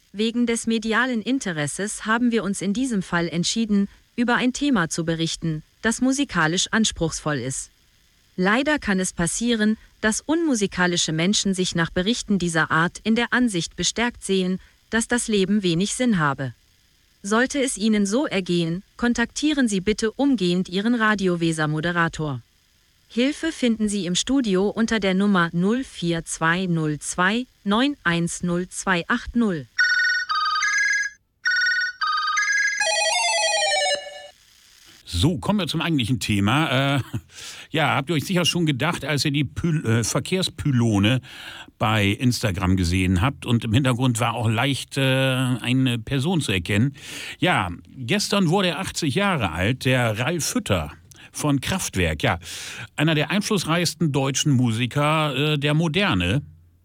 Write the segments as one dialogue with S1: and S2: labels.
S1: Wegen des medialen Interesses haben wir uns in diesem Fall entschieden, über ein Thema zu berichten, das musikalisch anspruchsvoll ist. Leider kann es passieren, dass unmusikalische Menschen sich nach Berichten dieser Art in der Ansicht bestärkt sehen, dass das Leben wenig Sinn habe. Sollte es Ihnen so ergehen, kontaktieren Sie bitte umgehend Ihren Radio-Weser-Moderator. Hilfe finden Sie im Studio unter der Nummer 04202 910280.
S2: So, kommen wir zum eigentlichen Thema. Habt ihr euch sicher schon gedacht, als ihr die Verkehrspylone bei Instagram gesehen habt und im Hintergrund war auch leicht eine Person zu erkennen. Ja, gestern wurde er 80 Jahre alt, der Ralf Hütter von Kraftwerk. Ja, einer der einflussreichsten deutschen Musiker der Moderne.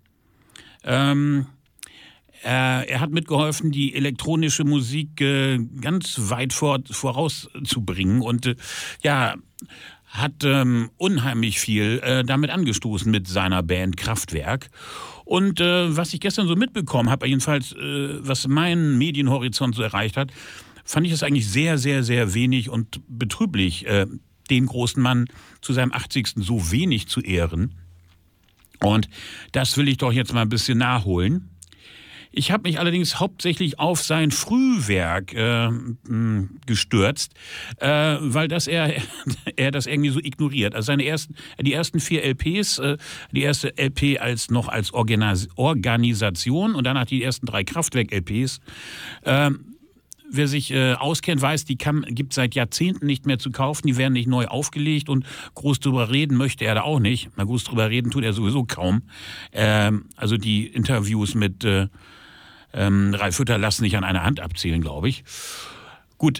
S2: Er hat mitgeholfen, die elektronische Musik ganz weit vorauszubringen und hat unheimlich viel damit angestoßen mit seiner Band Kraftwerk. Und was ich gestern so mitbekommen habe, jedenfalls was meinen Medienhorizont so erreicht hat, fand ich es eigentlich sehr, sehr, sehr wenig und betrüblich, den großen Mann zu seinem 80. so wenig zu ehren. Und das will ich doch jetzt mal ein bisschen nachholen. Ich habe mich allerdings hauptsächlich auf sein Frühwerk gestürzt, weil er das irgendwie so ignoriert. Also die ersten 4 LPs, die erste LP als Organisation und danach die ersten 3 Kraftwerk-LPs. Wer sich auskennt, weiß, die gibt es seit Jahrzehnten nicht mehr zu kaufen. Die werden nicht neu aufgelegt und groß drüber reden möchte er da auch nicht. Na, groß drüber reden tut er sowieso kaum. Also die Interviews mit Ralf Hütter lassen sich an einer Hand abzählen, glaube ich. Gut,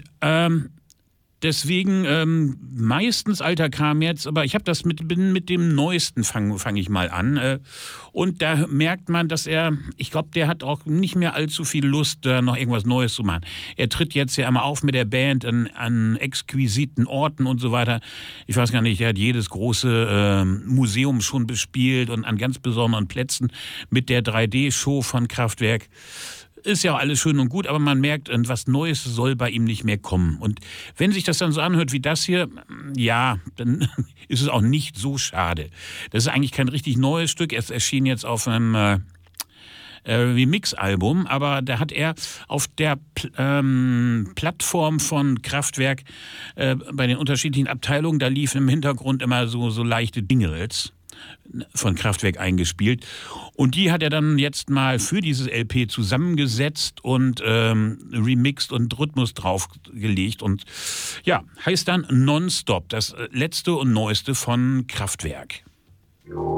S2: deswegen meistens alter Kram jetzt, aber ich habe das mit dem Neuesten fang ich mal an. Und da merkt man, dass ich glaube, der hat auch nicht mehr allzu viel Lust, noch irgendwas Neues zu machen. Er tritt jetzt ja immer auf mit der Band an exquisiten Orten und so weiter. Ich weiß gar nicht, er hat jedes große Museum schon bespielt und an ganz besonderen Plätzen mit der 3D-Show von Kraftwerk. Ist ja auch alles schön und gut, aber man merkt, was Neues soll bei ihm nicht mehr kommen. Und wenn sich das dann so anhört wie das hier, ja, dann ist es auch nicht so schade. Das ist eigentlich kein richtig neues Stück. Es erschien jetzt auf einem Remix-Album, aber da hat er auf der Plattform von Kraftwerk bei den unterschiedlichen Abteilungen, da liefen im Hintergrund immer so leichte Dingles von Kraftwerk eingespielt. Und die hat er dann jetzt mal für dieses LP zusammengesetzt und remixed und Rhythmus draufgelegt. Und ja, heißt dann Nonstop, das letzte und neueste von Kraftwerk.